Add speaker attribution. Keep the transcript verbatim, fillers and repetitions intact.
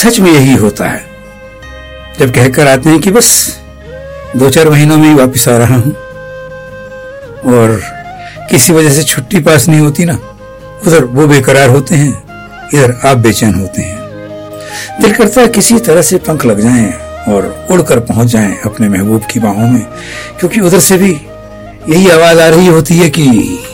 Speaker 1: सच में यही होता है। जब कहकर आते हैं कि बस दो चार महीनों में ही वापस आ रहा हूं, और किसी वजह से छुट्टी पास नहीं होती ना, उधर वो बेकरार होते हैं, इधर आप बेचैन होते हैं। दिल करता है किसी तरह से पंख लग जाएं और उड़कर पहुंच जाएं अपने महबूब की बाहों में, क्योंकि उधर से भी यही आवाज आ रही होती है कि